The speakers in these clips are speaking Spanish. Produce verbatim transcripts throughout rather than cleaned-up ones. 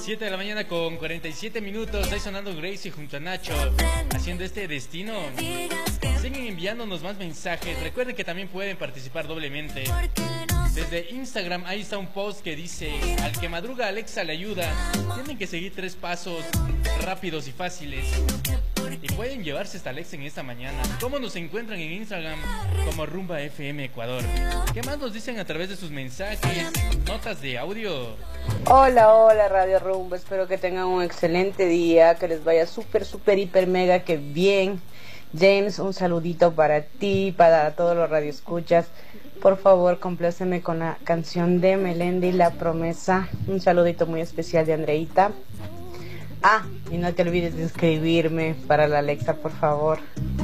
siete de la mañana con cuarenta y siete minutos. Ahí sonando Gracie junto a Nacho, haciendo este destino. Siguen enviándonos más mensajes. Recuerden que también pueden participar doblemente. Desde Instagram, ahí está un post que dice: al que madruga Alexa le ayuda. Tienen que seguir tres pasos rápidos y fáciles y pueden llevarse esta Alexa en esta mañana. ¿Cómo nos encuentran en Instagram? Como Rumba F M Ecuador. ¿Qué más nos dicen a través de sus mensajes, notas de audio? Hola, hola Radio Rumba, espero que tengan un excelente día, que les vaya súper, súper, hiper, mega, que bien. James, un saludito para ti, para todos los radioescuchas. Por favor, compláceme con la canción de Melendi, La Promesa. Un saludito muy especial de Andreita. Ah, y no te olvides de escribirme para la Alexa, por favor.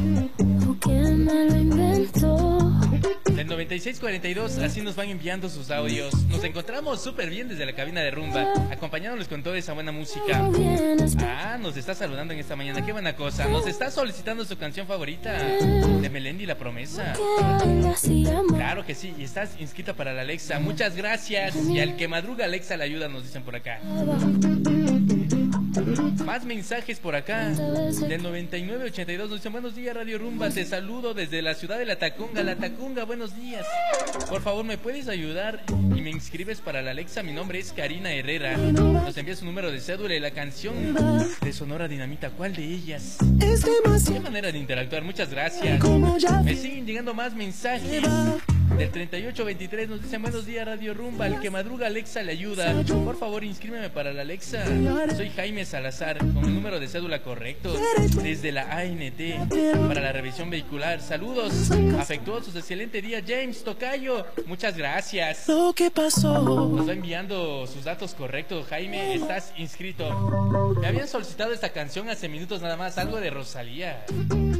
Del noventa y seis cuarenta y dos, así nos van enviando sus audios. Nos encontramos súper bien desde la cabina de Rumba, acompañándoles con toda esa buena música. Ah, nos está saludando en esta mañana, qué buena cosa. Nos está solicitando su canción favorita de Melendi, La Promesa. Claro que sí, y estás inscrita para la Alexa. Muchas gracias. Y al que madruga Alexa le ayuda, nos dicen por acá. Más mensajes por acá. Del noventa y nueve ochenta y dos nos dicen: buenos días Radio Rumba, te saludo desde la ciudad de La Tacunga. La Tacunga, buenos días. Por favor, ¿me puedes ayudar y me inscribes para la Alexa? Mi nombre es Karina Herrera. Nos envía su número de cédula y la canción de Sonora Dinamita. ¿Cuál de ellas? Qué manera de interactuar, muchas gracias. Me siguen llegando más mensajes. Del treinta y ocho veintitrés nos dicen: buenos días Radio Rumba, al que madruga Alexa le ayuda. Por favor, inscríbeme para la Alexa. Soy Jaime Salazar, con el número de cédula correcto, desde la A N T, para la revisión vehicular. Saludos afectuosos, excelente día. James Tocayo, muchas gracias. Lo que pasó. Nos va enviando sus datos correctos. Jaime, estás inscrito. Me habían solicitado esta canción hace minutos nada más, algo de Rosalía.